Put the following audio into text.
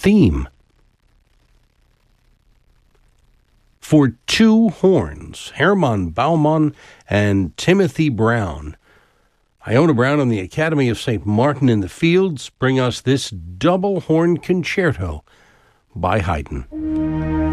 theme. For two horns, Hermann Baumann and Timothy Brown. Iona Brown and the Academy of St. Martin in the Fields bring us this double horn concerto by Haydn.